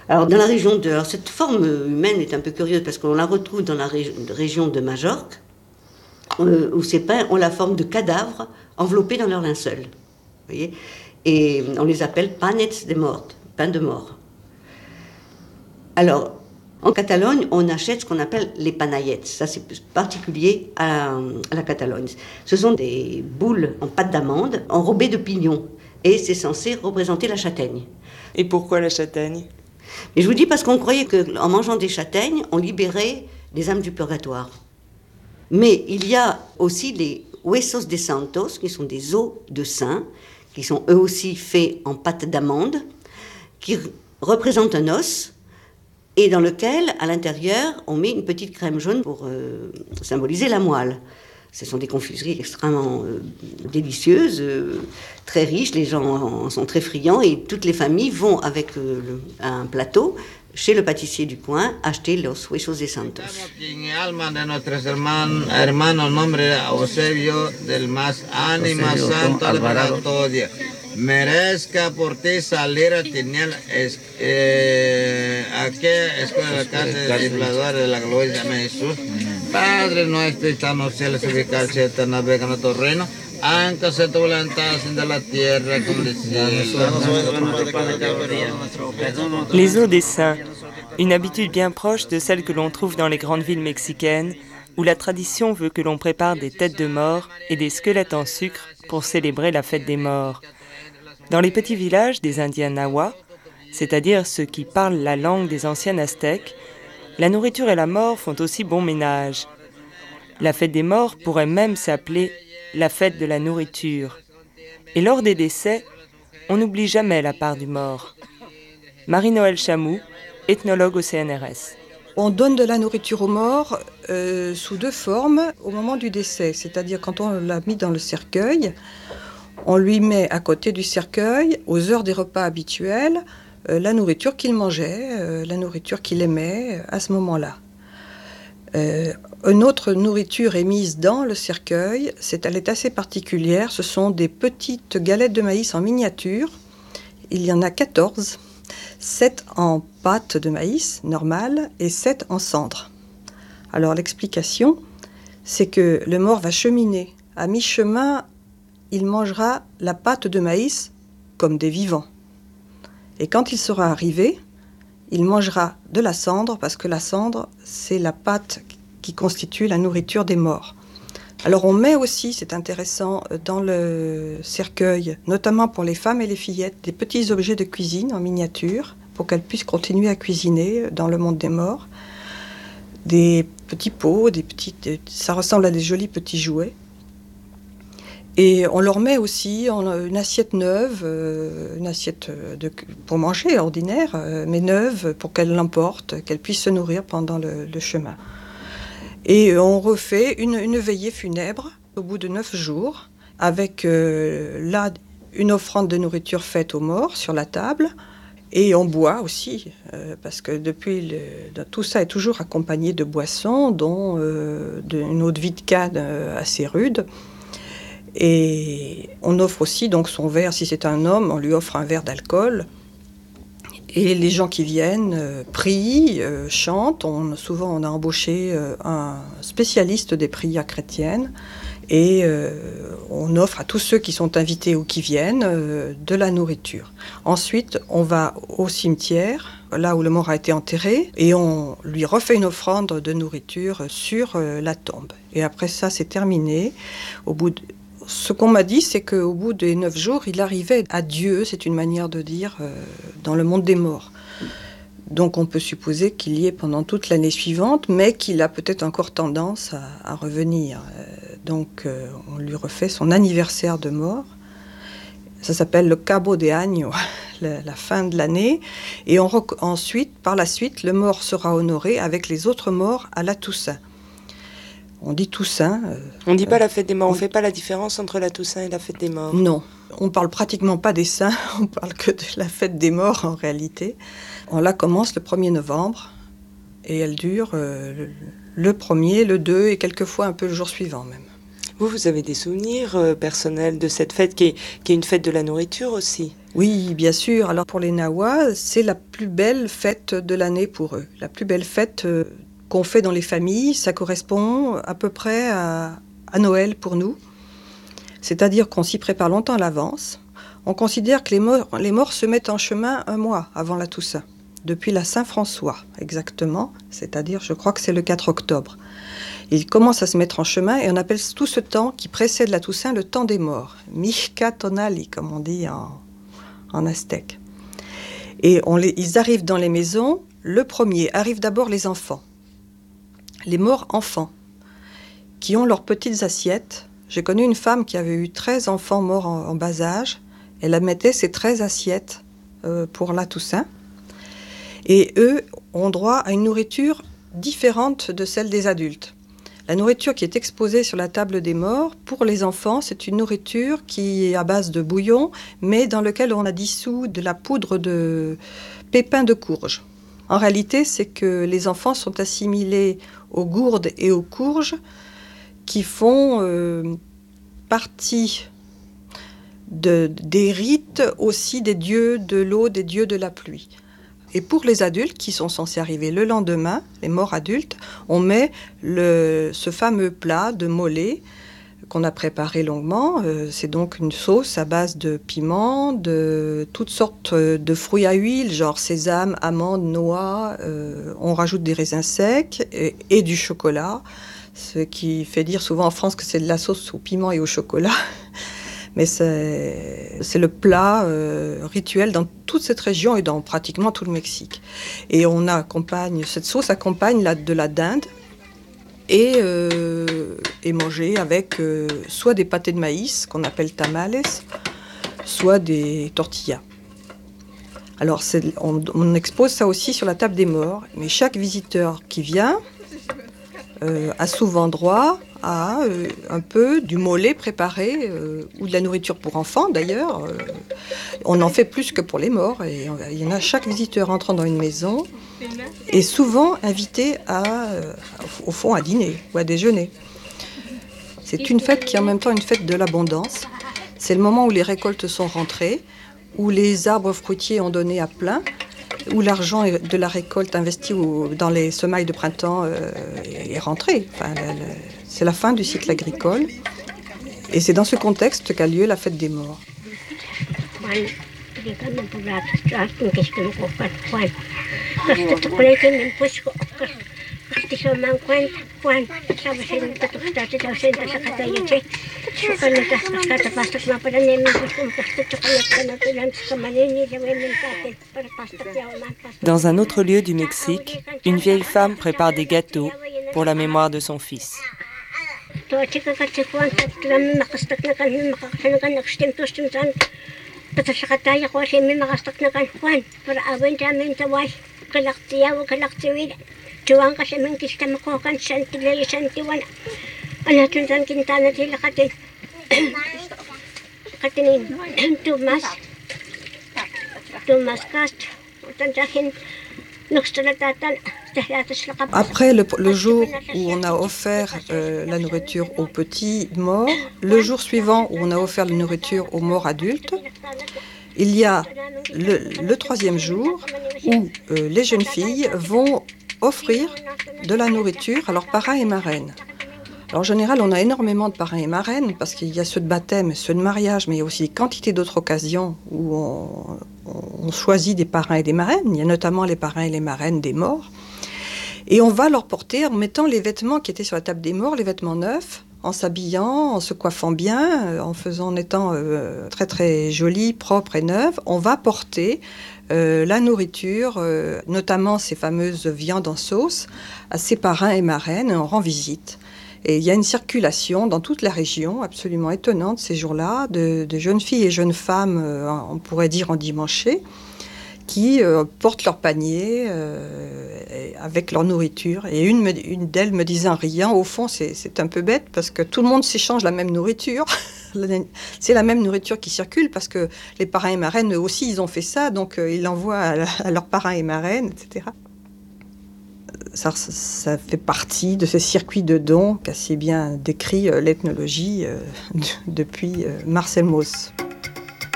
Alors, dans la région de... Alors, cette forme humaine est un peu curieuse parce qu'on la retrouve dans la région de Majorque, où ces pains ont la forme de cadavres enveloppés dans leur linceul. Vous voyez. Et on les appelle panets de mort, pains de mort. Alors, en Catalogne, on achète ce qu'on appelle les panaillettes. Ça, c'est particulier à la Catalogne. Ce sont des boules en pâte d'amande enrobées de pignons. Et c'est censé représenter la châtaigne. Et pourquoi la châtaigne? Et je vous dis parce qu'on croyait qu'en mangeant des châtaignes, on libérait les âmes du purgatoire. Mais il y a aussi les huesos de santos, qui sont des os de saints, qui sont eux aussi faits en pâte d'amande, qui représentent un os, et dans lequel, à l'intérieur, on met une petite crème jaune pour symboliser la moelle. Ce sont des confiseries extrêmement délicieuses, très riches, les gens en sont très friands, et toutes les familles vont avec un plateau chez le pâtissier du coin acheter los huesos de santos. Merezca por ti salir a tiniel a qué escuela de la casa de infladores de la gloria de Jesús. Padre nuestro, está en los cielos, ubicado en la vega de tu reino. Aunque se tu voluntad de la tierra como el cielo. Les os des saints, une habitude bien proche de celle que l'on trouve dans les grandes villes mexicaines, où la tradition veut que l'on prépare des têtes de mort et des squelettes en sucre pour célébrer la fête des morts. Dans les petits villages des Indiens Nahuas, c'est-à-dire ceux qui parlent la langue des anciens Aztèques, la nourriture et la mort font aussi bon ménage. La fête des morts pourrait même s'appeler la fête de la nourriture. Et lors des décès, on n'oublie jamais la part du mort. Marie-Noëlle Chamou, ethnologue au CNRS. On donne de la nourriture aux morts sous deux formes au moment du décès, c'est-à-dire quand on l'a mis dans le cercueil, on lui met à côté du cercueil, aux heures des repas habituels, la nourriture qu'il mangeait, la nourriture qu'il aimait à ce moment-là. Une autre nourriture est mise dans le cercueil, elle est assez particulière, ce sont des petites galettes de maïs en miniature, il y en a 14, 7 en pâte de maïs normale et 7 en cendre. Alors l'explication, c'est que le mort va cheminer. À mi-chemin, il mangera la pâte de maïs comme des vivants. Et quand il sera arrivé, il mangera de la cendre, parce que la cendre, c'est la pâte qui constitue la nourriture des morts. Alors on met aussi, c'est intéressant, dans le cercueil, notamment pour les femmes et les fillettes, des petits objets de cuisine en miniature, pour qu'elles puissent continuer à cuisiner dans le monde des morts. Des petits pots, ça ressemble à des jolis petits jouets. Et on leur met aussi une assiette neuve, une assiette pour manger ordinaire, mais neuve pour qu'elles l'emportent, qu'elles puissent se nourrir pendant le chemin. Et on refait une veillée funèbre au bout de 9 jours, avec là une offrande de nourriture faite aux morts sur la table. Et on boit aussi, parce que tout ça est toujours accompagné de boissons, dont une eau de vie de canne assez rude. Et on offre aussi donc son verre, si c'est un homme, on lui offre un verre d'alcool. Et les gens qui viennent prient, chantent. Souvent, on a embauché un spécialiste des prières chrétiennes. Et on offre à tous ceux qui sont invités ou qui viennent de la nourriture. Ensuite, on va au cimetière, là où le mort a été enterré, et on lui refait une offrande de nourriture sur la tombe. Et après ça, c'est terminé. Ce qu'on m'a dit, c'est qu'au bout des 9 jours, il arrivait à Dieu, c'est une manière de dire, dans le monde des morts. Donc on peut supposer qu'il y est pendant toute l'année suivante, mais qu'il a peut-être encore tendance à revenir. Donc on lui refait son anniversaire de mort. Ça s'appelle le Cabo de Año, la fin de l'année. Et ensuite, par la suite, le mort sera honoré avec les autres morts à la Toussaint. On dit Toussaint. On ne dit pas la fête des morts, on ne fait pas la différence entre la Toussaint et la fête des morts. Non, on ne parle pratiquement pas des saints, on parle que de la fête des morts en réalité. On la commence le 1er novembre et elle dure le 1er, le 2 et quelquefois un peu le jour suivant même. Vous avez des souvenirs personnels de cette fête qui est une fête de la nourriture aussi? Oui, bien sûr. Alors pour les Nawa, c'est la plus belle fête de l'année pour eux. La plus belle fête qu'on fait dans les familles, ça correspond à peu près à Noël pour nous. C'est-à-dire qu'on s'y prépare longtemps à l'avance. On considère que les morts se mettent en chemin un mois avant la Toussaint, depuis la Saint-François exactement, c'est-à-dire je crois que c'est le 4 octobre. Ils commencent à se mettre en chemin et on appelle tout ce temps qui précède la Toussaint le temps des morts, Mishka Tonali, comme on dit en aztèque. Et ils arrivent dans les maisons. Le premier arrivent d'abord les enfants, les morts enfants, qui ont leurs petites assiettes. J'ai connu une femme qui avait eu 13 enfants morts en bas âge. Elle mettait ses 13 assiettes pour la Toussaint. Et eux ont droit à une nourriture différente de celle des adultes. La nourriture qui est exposée sur la table des morts, pour les enfants, c'est une nourriture qui est à base de bouillon, mais dans lequel on a dissous de la poudre de pépins de courge. En réalité, c'est que les enfants sont assimilés aux gourdes et aux courges qui font partie des rites aussi des dieux de l'eau, des dieux de la pluie. Et pour les adultes qui sont censés arriver le lendemain, les morts adultes, on met ce fameux plat de mollet qu'on a préparé longuement. C'est donc une sauce à base de piment, de toutes sortes de fruits à huile, genre sésame, amandes, noix. On rajoute des raisins secs et du chocolat, ce qui fait dire souvent en France que c'est de la sauce au piment et au chocolat. Mais c'est le plat rituel dans toute cette région et dans pratiquement tout le Mexique. Et cette sauce accompagne de la dinde et mangée avec soit des pâtés de maïs, qu'on appelle tamales, soit des tortillas. Alors on expose ça aussi sur la table des morts, mais chaque visiteur qui vient a souvent droit à un peu du mollet préparé ou de la nourriture pour enfants d'ailleurs. On en fait plus que pour les morts. Et il y en a, chaque visiteur entrant dans une maison est souvent invité au fond à dîner ou à déjeuner. C'est une fête qui est en même temps une fête de l'abondance. C'est le moment où les récoltes sont rentrées, où les arbres fruitiers ont donné à plein, où l'argent de la récolte investi dans les semailles de printemps est rentré. Enfin, c'est la fin du cycle agricole. Et c'est dans ce contexte qu'a lieu la fête des morts. Dans un autre lieu du Mexique, une vieille femme prépare des gâteaux pour la mémoire de son fils. Après le jour où on a offert la nourriture aux petits morts, le jour suivant où on a offert la nourriture aux morts adultes, il y a le troisième jour où les jeunes filles vont offrir de la nourriture à leurs parrains et marraines. Alors, en général, on a énormément de parrains et marraines parce qu'il y a ceux de baptême, ceux de mariage, mais il y a aussi des quantités d'autres occasions où on choisit des parrains et des marraines. Il y a notamment les parrains et les marraines des morts. Et on va leur porter, en mettant les vêtements qui étaient sur la table des morts, les vêtements neufs, en s'habillant, en se coiffant bien, en étant très très jolie, propre et neuve, on va porter la nourriture, notamment ces fameuses viandes en sauce, à ses parrains et marraines, et on rend visite. Et il y a une circulation dans toute la région absolument étonnante ces jours-là, de jeunes filles et jeunes femmes, on pourrait dire endimanchées, qui portent leur panier avec leur nourriture. Et une d'elles me disait en riant, au fond c'est un peu bête parce que tout le monde s'échange la même nourriture. C'est la même nourriture qui circule parce que les parrains et marraines eux aussi ils ont fait ça, donc ils l'envoient à leurs parrains et marraines, etc. ça fait partie de ces circuits de dons qu'a si bien décrit l'ethnologie depuis Marcel Mauss.